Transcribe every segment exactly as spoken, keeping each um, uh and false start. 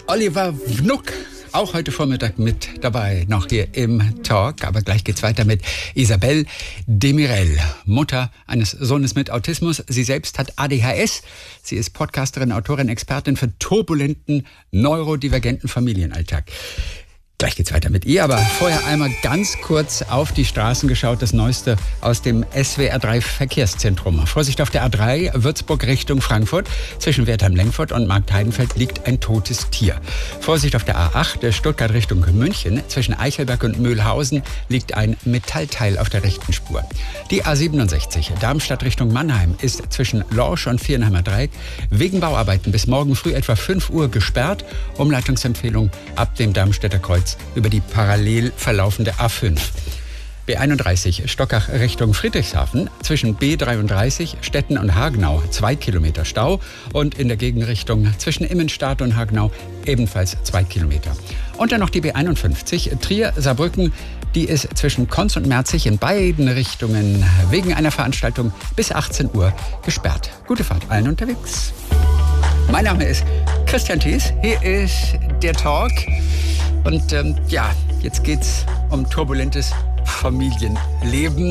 Oliver Wnuck, auch heute Vormittag mit dabei, noch hier im Talk. Aber gleich geht's weiter mit Isabelle Demirel, Mutter eines Sohnes mit Autismus. Sie selbst hat A D H S. Sie ist Podcasterin, Autorin, Expertin für turbulenten, neurodivergenten Familienalltag. Gleich geht's weiter mit ihr, aber vorher einmal ganz kurz auf die Straßen geschaut. Das Neueste aus dem S W R drei Verkehrszentrum. Vorsicht auf der A drei, Würzburg Richtung Frankfurt. Zwischen Wertheim-Lengfurt und Marktheidenfeld liegt ein totes Tier. Vorsicht auf der A acht, Stuttgart Richtung München. Zwischen Eichelberg und Mühlhausen liegt ein Metallteil auf der rechten Spur. Die A siebenundsechzig, Darmstadt Richtung Mannheim, ist zwischen Lorsch und Vierenheimer Dreieck wegen Bauarbeiten bis morgen früh etwa fünf Uhr gesperrt. Umleitungsempfehlung ab dem Darmstädter Kreuz über die parallel verlaufende A fünf. B einunddreißig, Stockach Richtung Friedrichshafen, zwischen B dreiunddreißig, Stetten und Hagenau, zwei Kilometer Stau. Und in der Gegenrichtung zwischen Immenstadt und Hagenau ebenfalls zwei Kilometer. Und dann noch die B einundfünfzig, Trier-Saarbrücken, die ist zwischen Konz und Merzig in beiden Richtungen wegen einer Veranstaltung bis achtzehn Uhr gesperrt. Gute Fahrt allen unterwegs. Mein Name ist Christian Thies, hier ist der Talk. Und ähm, ja, jetzt geht's um turbulentes Familienleben.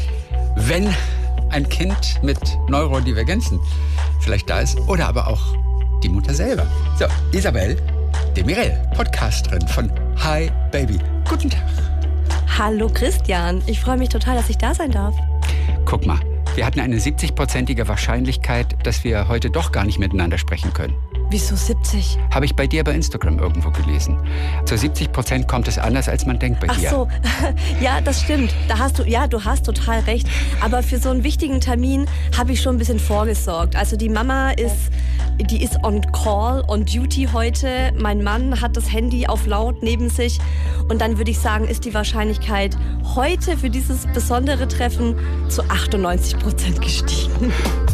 Wenn ein Kind mit Neurodivergenzen vielleicht da ist oder aber auch die Mutter selber. So, Isabelle Demirel, Podcasterin von Hi Baby. Guten Tag. Hallo Christian, ich freue mich total, dass ich da sein darf. Guck mal, wir hatten eine siebzig-prozentige Wahrscheinlichkeit, dass wir heute doch gar nicht miteinander sprechen können. Wieso siebzig? Habe ich bei dir bei Instagram irgendwo gelesen. Zu siebzig Prozent kommt es anders, als man denkt bei Ach dir. Ach so, ja, das stimmt. Da hast du, ja, du hast total recht. Aber für so einen wichtigen Termin habe ich schon ein bisschen vorgesorgt. Also die Mama ist, die ist on call, on duty heute. Mein Mann hat das Handy auf laut neben sich. Und dann würde ich sagen, ist die Wahrscheinlichkeit heute für dieses besondere Treffen zu achtundneunzig Prozent gestiegen.